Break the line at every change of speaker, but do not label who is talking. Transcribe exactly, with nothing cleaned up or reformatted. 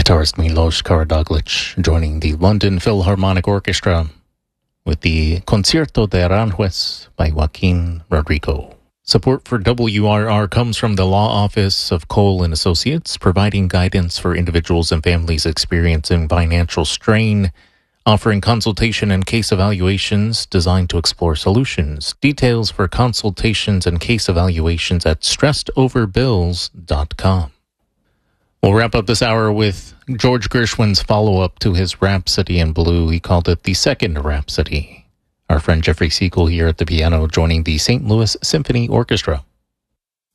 Guitarist Milos Karadoglic joining the London Philharmonic Orchestra with the Concierto de Aranjuez by Joaquin Rodrigo. Support for W R R comes from the Law Office of Cole and Associates, providing guidance for individuals and families experiencing financial strain, offering consultation and case evaluations designed to explore solutions. Details for consultations and case evaluations at stressed over bills dot com. We'll wrap up this hour with George Gershwin's follow-up to his Rhapsody in Blue. He called it the second Rhapsody. Our friend Jeffrey Siegel here at the piano joining the Saint Louis Symphony Orchestra.